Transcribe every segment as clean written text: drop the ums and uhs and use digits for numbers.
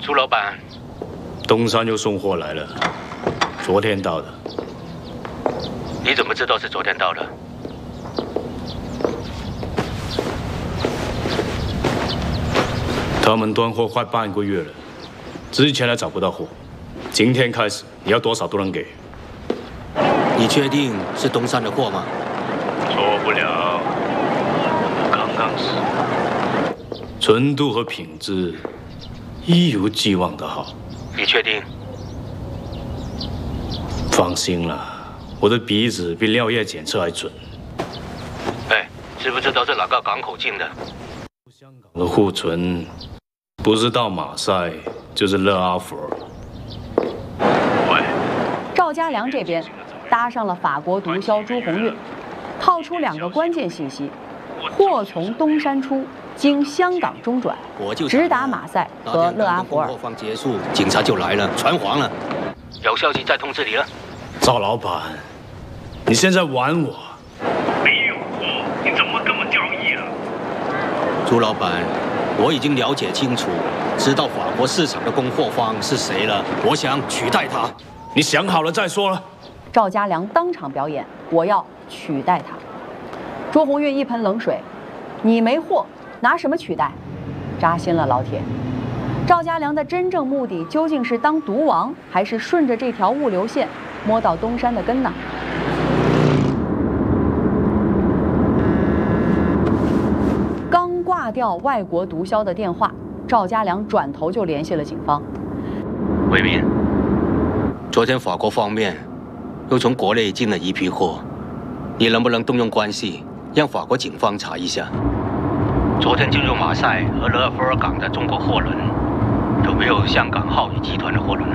朱老板， 东山又送货来了，昨天到的。 你怎么知道是昨天到的？ 他们断货快半个月了，之前还找不到货，今天开始你要多少都能给。 你确定是东山的货吗？ 错不了，刚刚是。纯度和品质一如既往的好。 你确定？ 放心了，我的鼻子比尿液检测还准。 哎，知不知道是哪个港口进的？ 香港的库存不是到马赛就是勒阿弗尔。喂， 赵家良这边搭上了法国毒枭朱红运，套出2个关键信息：货从东山出，经香港中转，直达马赛和勒阿弗尔。 货方结束，警察就来了，船黄了。 有消息再通知你了。 赵老板，你现在玩我？ 没有货，你怎么跟我交易了？ 朱老板，我已经了解清楚，知道法国市场的供货方是谁了。我想取代他。 你想好了再说了。 赵家良当场表演，我要取代他。朱红运一盆冷水，你没货，拿什么取代？扎心了，老铁。赵家良的真正目的究竟是当毒王，还是顺着这条物流线摸到东山的根呢？刚挂掉外国毒枭的电话，赵家良转头就联系了警方。 伟民， 昨天法国方面又从国内进了一批货，你能不能动用关系，让法国警方查一下？ 昨天进入马赛和勒阿弗尔港的中国货轮，有没有香港浩宇集团的货轮？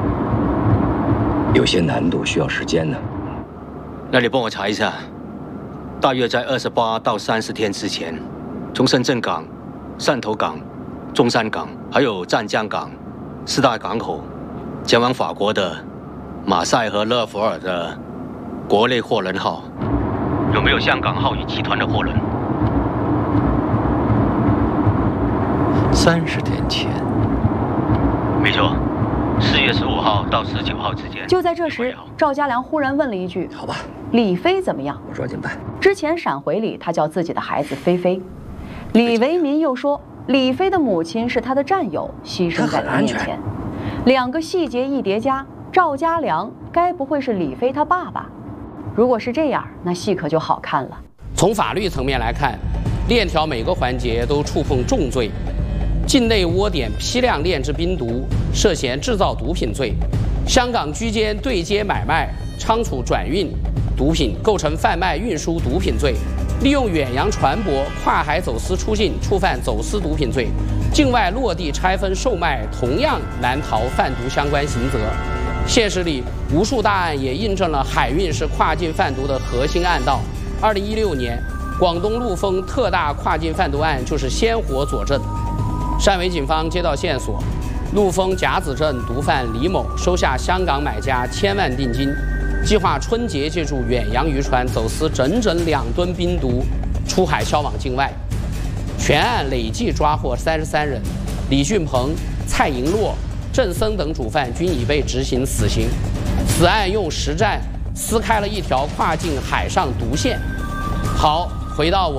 有些难度，需要时间呢。 那你帮我查一下，大约在28到30天之前，从深圳港、汕头港、中山港还有湛江港4大港口前往法国的马赛和勒阿弗尔的国内货轮号， 有没有香港浩宇集团的货轮 ？30天前， 没错，4月15号到19号之间。 就在这时，赵家良忽然问了一句：“ 好吧， 李飞怎么样？” 我抓紧办。 之前闪回里，他叫自己的孩子菲菲。李维民又说，李飞的母亲是他的战友，牺牲在他面前。2个细节一叠加，赵家良该不会是李飞他爸爸？如果是这样，那戏可就好看了。 从法律层面来看，链条每个环节都触碰重罪。境内窝点批量炼制冰毒，涉嫌制造毒品罪；香港居间对接买卖、仓储转运毒品，构成贩卖运输毒品罪；利用远洋船舶跨海走私出境，触犯走私毒品罪；境外落地拆分售卖，同样难逃贩毒相关刑责。现实里，无数大案也印证了海运是跨境贩毒的核心暗道。2016年，广东陆丰特大跨境贩毒案就是鲜活佐证。汕尾警方接到线索，陆丰甲子镇毒贩李某收下香港买家1000万定金，计划春节借助远洋渔船走私整整2吨冰毒，出海销往境外。全案累计抓获33人，李俊鹏、蔡银洛、郑森等主犯均已被执行死刑。此案用实战撕开了一条跨境海上毒线。好，回到我。